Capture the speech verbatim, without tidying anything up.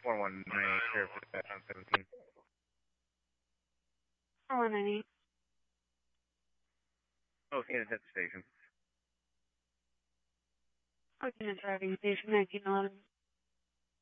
four one nine, Sheriff Dispatch on seventeen. four one nine eight. Oh, scan at the station. Okay, driving station nineteen eleven.